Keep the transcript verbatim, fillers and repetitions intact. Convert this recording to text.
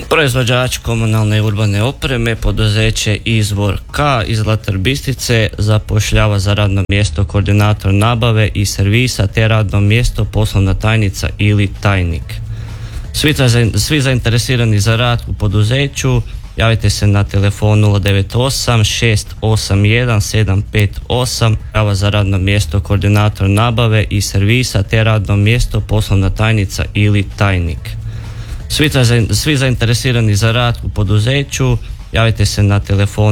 Proizvođač komunalne i urbane opreme, poduzeće Izvor K iz Zlatar Bistrice zapošljava za radno mjesto koordinator nabave i servisa te radno mjesto poslovna tajnica ili tajnik. Svi, svi zainteresirani za rad u poduzeću javite se na telefon nula devet osam šest osam jedan sedam pet osam za radno mjesto koordinator nabave i servisa te radno mjesto poslovna tajnica ili tajnik. Svi, svi zainteresirani za rad u poduzeću javite se na telefon